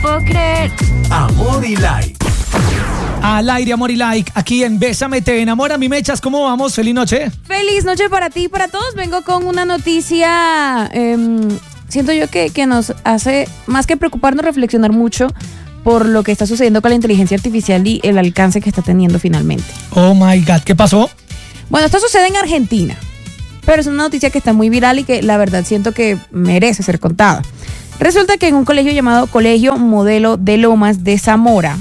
puedo creer. Amor y Like. Al aire, Amor y Like, aquí en Bésame Te Enamora. Mi Mechas, ¿cómo vamos? Feliz noche. Feliz noche para ti y para todos. Vengo con una noticia, siento yo que nos hace, más que preocuparnos, reflexionar mucho por lo que está sucediendo con la inteligencia artificial y el alcance que está teniendo finalmente. Oh my God, ¿qué pasó? Bueno, esto sucede en Argentina, pero es una noticia que está muy viral y que la verdad siento que merece ser contada. Resulta que en un colegio llamado Colegio Modelo de Lomas de Zamora,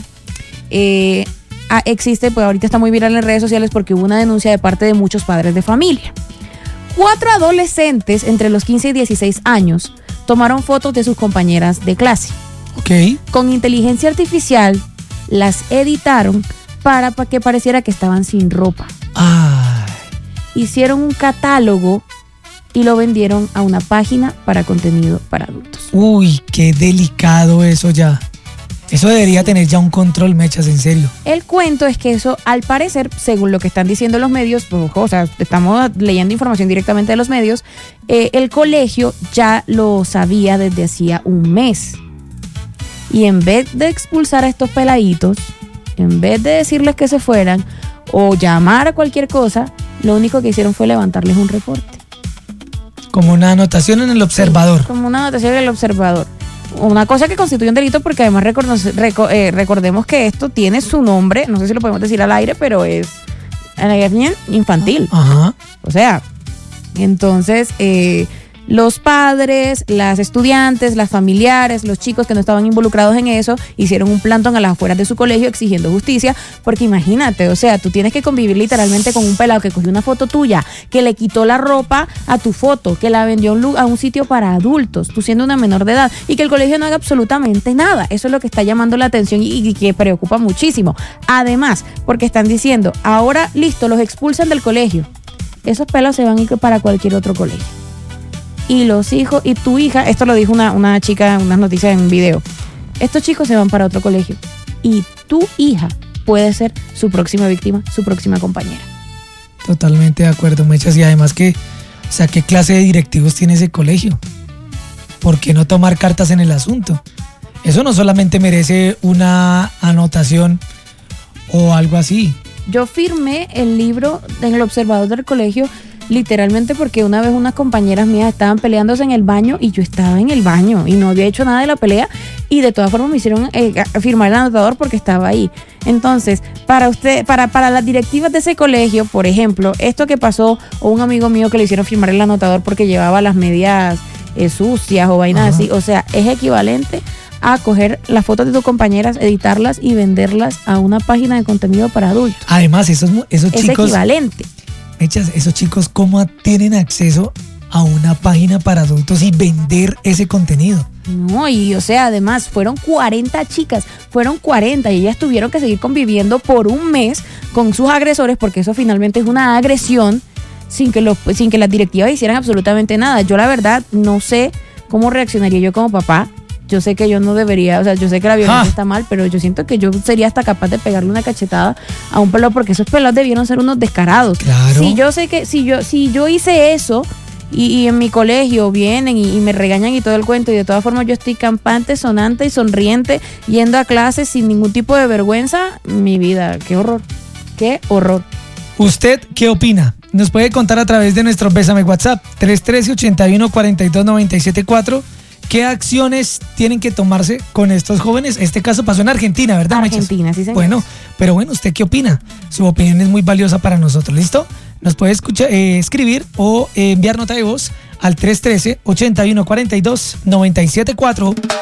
existe, pues ahorita está muy viral en redes sociales porque hubo una denuncia de parte de muchos padres de familia. 4 adolescentes entre los 15 y 16 años tomaron fotos de sus compañeras de clase. Ok. Con inteligencia artificial las editaron para que pareciera que estaban sin ropa. Ay. Hicieron un catálogo y lo vendieron a una página para contenido para adultos. Uy, qué delicado eso ya. Eso debería tener ya un control, Mechas, en serio. El cuento es que eso, al parecer, según lo que están diciendo los medios, pues, o sea, estamos leyendo información directamente de los medios, el colegio ya lo sabía desde hacía un mes. Y en vez de expulsar a estos peladitos, en vez de decirles que se fueran o llamar a cualquier cosa, lo único que hicieron fue levantarles un reporte. Como una anotación en el observador. Sí, como una anotación en el observador. Una cosa que constituye un delito porque además recordemos que esto tiene su nombre, no sé si lo podemos decir al aire, pero es infantil. Ajá. O sea, entonces los padres, las estudiantes, las familiares, los chicos que no estaban involucrados en eso, hicieron un plantón a las afueras de su colegio exigiendo justicia, porque imagínate, o sea, tú tienes que convivir literalmente con un pelado que cogió una foto tuya, que le quitó la ropa a tu foto, que la vendió a un sitio para adultos, tú siendo una menor de edad, y que el colegio no haga absolutamente nada. Eso es lo que está llamando la atención y que preocupa muchísimo. Además, porque están diciendo, ahora listo, los expulsan del colegio. Esos pelados se van a ir para cualquier otro colegio. Y los hijos, y tu hija, esto lo dijo una chica en unas noticias en un video, estos chicos se van para otro colegio y tu hija puede ser su próxima víctima, su próxima compañera. Totalmente de acuerdo, Mechas. Y además que, o sea, ¿qué clase de directivos tiene ese colegio? ¿Por qué no tomar cartas en el asunto? Eso no solamente merece una anotación o algo así. Yo firmé el libro en el observador del colegio literalmente porque una vez unas compañeras mías estaban peleándose en el baño y yo estaba en el baño y no había hecho nada de la pelea y de todas formas me hicieron firmar el anotador porque estaba ahí. Entonces, para las directivas de ese colegio, por ejemplo, esto que pasó, o un amigo mío que le hicieron firmar el anotador porque llevaba las medias sucias o vainas así, o sea, es equivalente a coger las fotos de tus compañeras, editarlas y venderlas a una página de contenido para adultos. Además, esos es chicos... equivalente. Mechas, esos chicos, ¿cómo tienen acceso a una página para adultos y vender ese contenido? No, y o sea, además fueron 40 chicas, fueron 40 y ellas tuvieron que seguir conviviendo por un mes con sus agresores porque eso finalmente es una agresión sin que las directivas hicieran absolutamente nada. Yo la verdad no sé cómo reaccionaría yo como papá. Yo sé que yo no debería, o sea, yo sé que la violencia está mal, pero yo siento que yo sería hasta capaz de pegarle una cachetada a un pelado porque esos pelados debieron ser unos descarados. Claro. Si yo sé que si yo hice eso y en mi colegio vienen y me regañan y todo el cuento y de todas formas yo estoy campante, sonante y sonriente yendo a clases sin ningún tipo de vergüenza, mi vida, qué horror, qué horror. ¿Usted qué opina? Nos puede contar a través de nuestro Bésame WhatsApp 313-81-42-974. ¿Qué acciones tienen que tomarse con estos jóvenes? Este caso pasó en Argentina, ¿verdad, Mechas? Argentina, sí, señor. Bueno, pero bueno, ¿usted qué opina? Su opinión es muy valiosa para nosotros, ¿listo? Nos puede escribir o enviar nota de voz al 313-81-42-974.